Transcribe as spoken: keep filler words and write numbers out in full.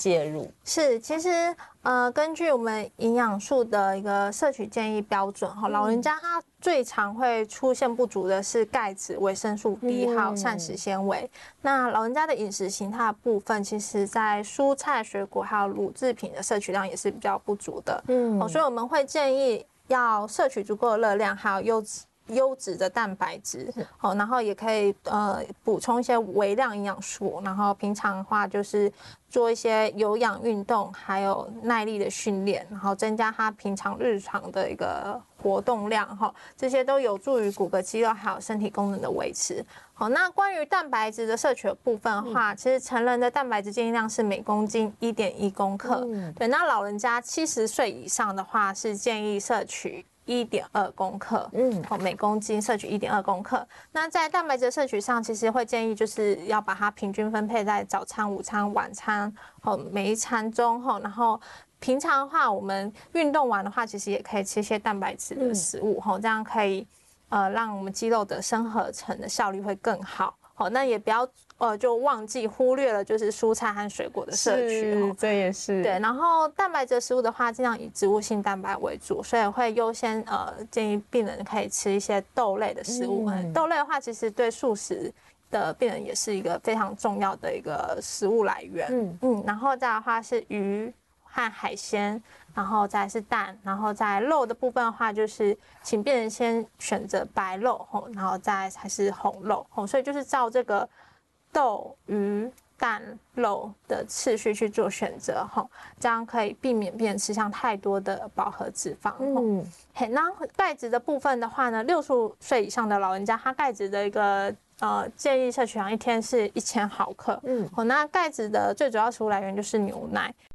介入？ 是，其实呃，根据我们营养素的一个摄取建议标准哈，老人家他最常会出现不足的是钙质、维生素 D 还有膳食纤维。那老人家的饮食形态的部分，其实在蔬菜、水果还有乳制品的摄取量也是比较不足的。嗯，哦，所以我们会建议要摄取足够的热量，还有优质。优质的蛋白质，哦，然后也可以呃补充一些微量营养素，然后平常的话就是做一些有氧运动，还有耐力的训练，然后增加他平常日常的一个活动量哈，这些都有助于骨骼肌肉还有身体功能的维持。好，那关于蛋白质的摄取的部分的话，嗯、其实成人的蛋白质建议量是每公斤一点一公克，嗯、对，那老人家七十岁以上的话是建议摄取一点二公克，嗯，每公斤摄取一点二公克。那在蛋白质摄取上，其实会建议就是要把它平均分配在早餐、午餐、晚餐，哦，每一餐中，吼，然后平常的话，我们运动完的话，其实也可以吃一些蛋白质的食物，吼、嗯，这样可以呃让我们肌肉的生合成的效率会更好。好，那也不要呃就忘记忽略了就是蔬菜和水果的摄取， 这也是对。然后蛋白质食物的话，尽量以植物性蛋白为主，所以会优先呃建议病人可以吃一些豆类的食物。嗯、豆类的话，其实对素食的病人也是一个非常重要的一个食物来源。嗯嗯，然后再的话是鱼和海鲜。然后再是蛋，然后在肉的部分的话，就是请病人先选择白肉，然后再才是红肉，所以就是照这个豆、鱼、蛋、肉的次序去做选择，这样可以避免病人吃上太多的饱和脂肪。嗯，那钙质的部分的话呢，六十五岁以上的老人家，他钙质的一个呃，建议摄取量一天是一千毫克。嗯，哦，那钙质的最主要食物来源就是牛奶。